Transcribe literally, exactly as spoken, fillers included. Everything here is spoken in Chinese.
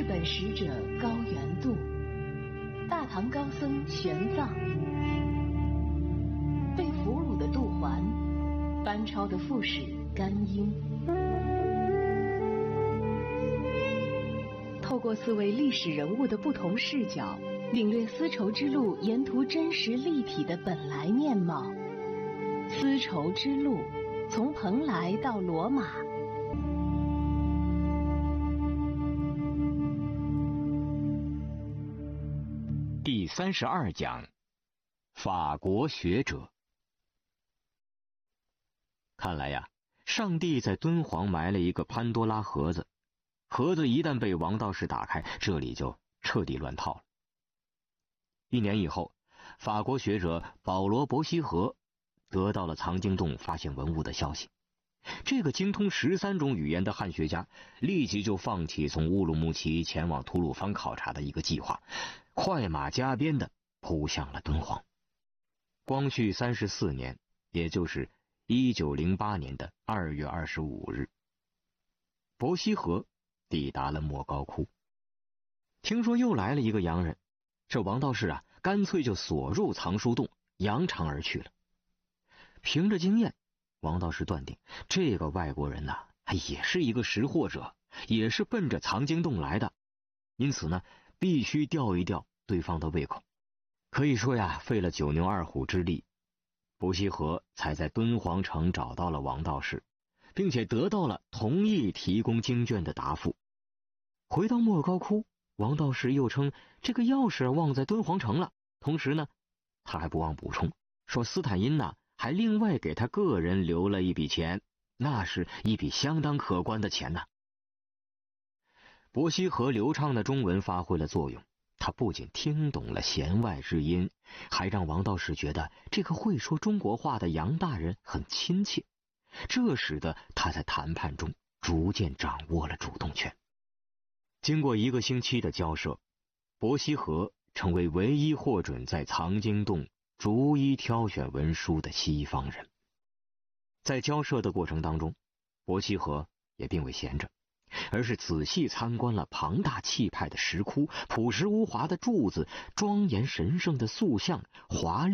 日本使者高原度，大唐高僧玄奘，被俘虏的杜环，班超的副使甘英。透过四位历史人物的不同视角，领略丝绸之路沿途真实立体的本来面貌。丝绸之路，从蓬莱到罗马。 第三十二讲，法国学者。看来呀，上帝在敦煌埋了一个潘多拉盒子，盒子一旦被王道士打开，这里就彻底乱套了。一年以后，法国学者保罗·伯希和得到了藏经洞发现文物的消息。这个精通十三种语言的汉学家立即就放弃从乌鲁木齐前往吐鲁番考察的一个计划，快马加鞭地扑向了敦煌。光绪三十四年，也就是一九零八年的二月二十五日，伯希和抵达了莫高窟。听说又来了一个洋人，这王道士啊，干脆就锁入藏书洞，扬长而去了。凭着经验，王道士断定这个外国人呐、啊，也是一个识货者，也是奔着藏经洞来的，因此呢，必须吊一吊对方的胃口。可以说呀，费了九牛二虎之力，伯希和才在敦煌城找到了王道士，并且得到了同意提供经卷的答复。回到莫高窟，王道士又称这个钥匙忘在敦煌城了，同时呢，他还不忘补充说斯坦因呐，还另外给他个人留了一笔钱，那是一笔相当可观的钱呐。伯希和流畅的中文发挥了作用，他不仅听懂了弦外之音，还让王道士觉得这个会说中国话的洋大人很亲切，这使得他在谈判中逐渐掌握了主动权。经过一个星期的交涉，伯希和成为唯一获准在藏经洞逐一挑选文书的西方人。在交涉的过程当中，伯希和也并未闲着，而是仔细参观了庞大气派的石窟、朴实无华的柱子、庄严神圣的塑像、华丽